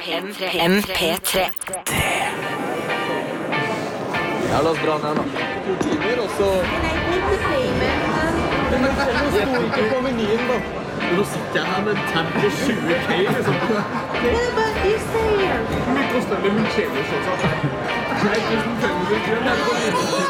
MP3. Ja, la oss dra ned da. 2 timer, og så... Men det står ikke på menyen da. Nå sitter jeg her med en tab på 20K, liksom. Hvor mye koster det med hundkjeler, sånn? Nei, 1500 kroner.